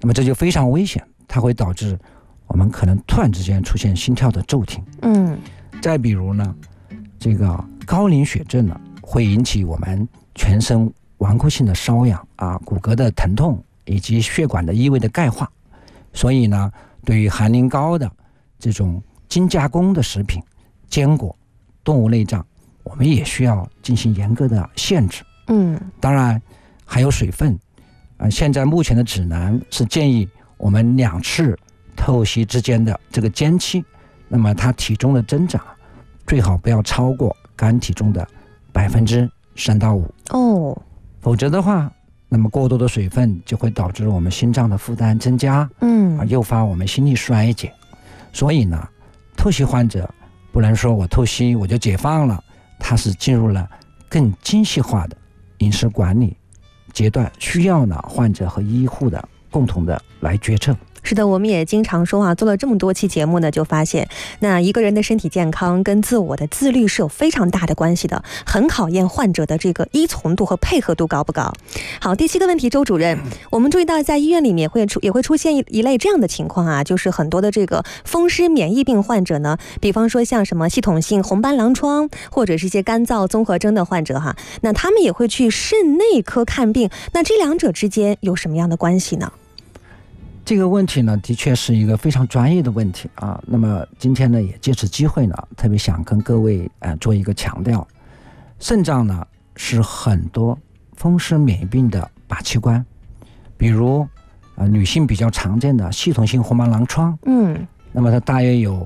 那么这就非常危险，它会导致我们可能突然之间出现心跳的骤停。再比如呢，这个高磷血症呢，会引起我们全身顽固性的瘙痒啊，骨骼的疼痛以及血管的异位的钙化。所以呢，对于含磷高的这种精加工的食品、坚果、动物内脏，我们也需要进行严格的限制。当然还有水分现在目前的指南是建议我们2次透析之间的这个间期，那么它体重的增长最好不要超过肝体重的3%到5%。否则的话，那么过多的水分就会导致我们心脏的负担增加，而诱发我们心力衰竭。所以呢，透析患者不能说我透析我就解放了，它是进入了更精细化的饮食管理阶段，需要呢患者和医护的共同的来决策。 是的，我们也经常说做了这么多期节目呢，就发现那一个人的身体健康跟自我的自律是有非常大的关系的，很考验患者的这个依从度和配合度高不高。好，第7个问题，周主任，我们注意到在医院里面也会出现一类这样的情况就是很多的这个风湿免疫病患者呢，比方说像什么系统性红斑狼疮或者是一些干燥综合征的患者那他们也会去肾内科看病，那这2者之间有什么样的关系呢？ 这个问题呢，的确是一个非常专业的问题那么今天呢，也借此机会呢，特别想跟各位做一个强调，肾脏呢是很多风湿免疫病的靶器官，比如女性比较常见的系统性红斑狼疮，那么它大约有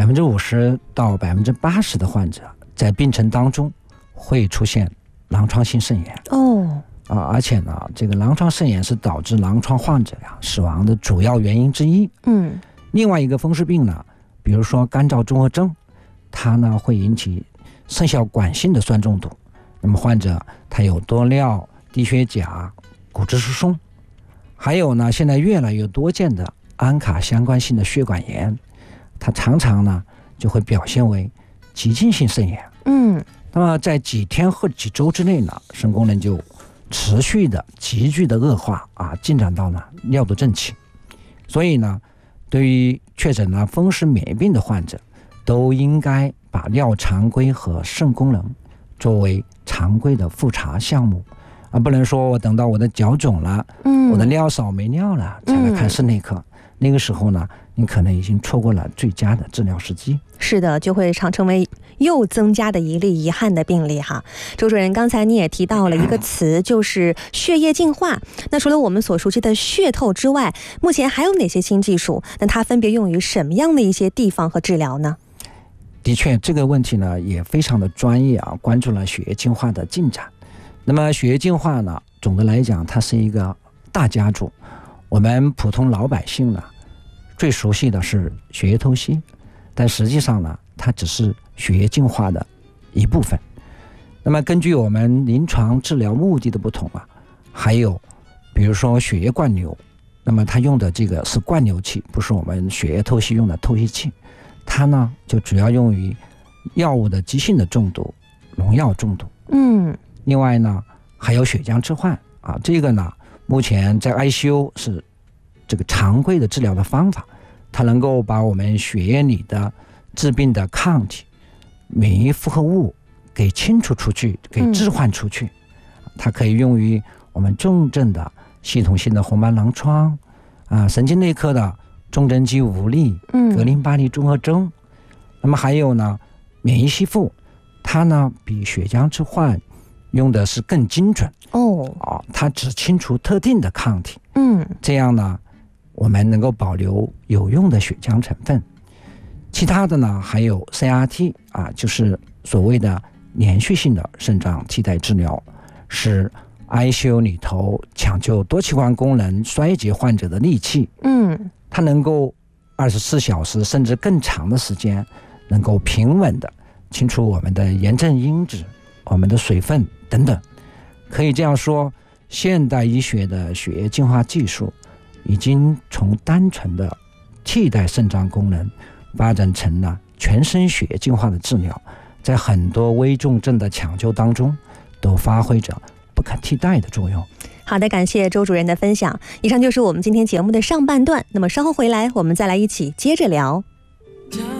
50%到80%的患者在病程当中会出现狼疮性肾炎。而且呢，这个狼疮肾炎是导致狼疮患者死亡的主要原因之一。另外一个风湿病呢，比如说干燥综合征，它呢会引起肾小管性的酸中毒，那么患者他有多尿、低血钾、骨质疏松，还有呢现在越来越多见的安卡相关性的血管炎，它常常呢就会表现为急性性肾炎。那么在几天或几周之内呢，肾功能就持续的急剧的恶化进展到了尿毒症期。所以呢，对于确诊了风湿免疫病的患者，都应该把尿常规和肾功能作为常规的复查项目，不能说我等到我的脚肿了，我的尿少没尿了才来看肾内科，那个时候呢，你可能已经错过了最佳的治疗时机。 是的，就会成为又增加的一例遗憾的病例周主任，刚才你也提到了一个词，就是血液净化。那除了我们所熟悉的血透之外，目前还有哪些新技术？那它分别用于什么样的一些地方和治疗呢？ 的确，这个问题呢也非常的专业关注了血液净化的进展。那么血液净化呢，总的来讲它是一个大家族，我们普通老百姓呢最熟悉的是血液透析，但实际上呢，它只是血液净化的一部分。那么根据我们临床治疗目的的不同还有比如说血液灌流，那么它用的这个是灌流器，不是我们血液透析用的透析器，它呢就主要用于药物的急性的中毒、农药中毒。另外呢还有血浆置换这个呢目前在 ICU 是这个常规的治疗的方法，它能够把我们血液里的致病的抗体、免疫复合物给清除出去，给置换出去。它可以用于我们重症的系统性的红斑狼疮神经内科的中症肌无力、格林巴利综合征。那么还有呢免疫吸附，它呢比血浆置换用的是更精准它只清除特定的抗体，这样呢我们能够保留有用的血浆成分。其他的呢还有 CRT 就是所谓的连续性的肾脏替代治疗，是 ICU 里头抢救多器官功能衰竭患者的利器。它能够24小时甚至更长的时间，能够平稳的清除我们的炎症因子、我们的水分等等。可以这样说，现代医学的血液净化技术已经从单纯的替代肾脏功能发展成了全身血液净化的治疗，在很多危重症的抢救当中都发挥着不可替代的作用。 好的，感谢周主任的分享。以上就是我们今天节目的上半段，那么稍后回来我们再来一起接着聊。